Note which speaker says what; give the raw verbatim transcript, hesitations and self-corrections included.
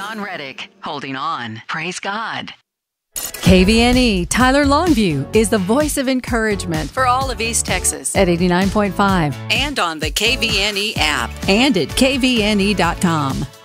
Speaker 1: John Reddick, holding on. Praise God.
Speaker 2: K V N E Tyler Longview is the voice of encouragement for all of East Texas at eighty-nine point five
Speaker 3: and on the K V N E app
Speaker 2: and at K V N E dot com.